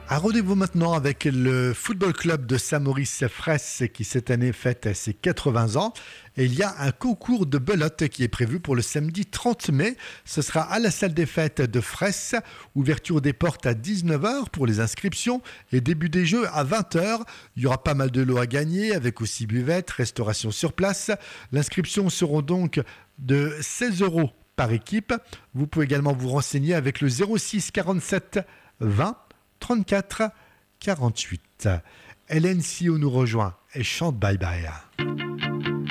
Un rendez-vous maintenant avec le football club de Saint-Maurice-Fraisse qui cette année fête ses 80 ans. Et il y a un concours de belote qui est prévu pour le samedi 30 mai. Ce sera à la salle des fêtes de Fraisse. Ouverture des portes à 19h pour les inscriptions et début des jeux à 20h. Il y aura pas mal de lots à gagner avec aussi buvette, restauration sur place. L'inscription seront donc de 16 € par équipe. Vous pouvez également vous renseigner avec le 06 47 20 34 48. Hélène Sio nous rejoint et chante Bye Bye.